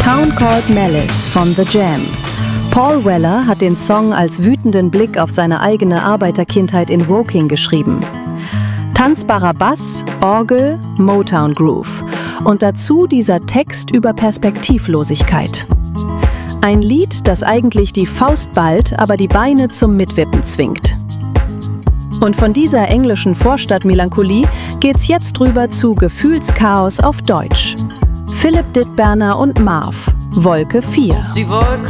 Town Called Malice von The Jam. Paul Weller hat den Song als wütenden Blick auf seine eigene Arbeiterkindheit in Woking geschrieben. Tanzbarer Bass, Orgel, Motown Groove und dazu dieser Text über Perspektivlosigkeit. Ein Lied, das eigentlich die Faust ballt, aber die Beine zum Mitwippen zwingt. Und von dieser englischen Vorstadtmelancholie geht's jetzt rüber zu Gefühlschaos auf Deutsch. Philipp Dittberner und Marv, Wolke 4.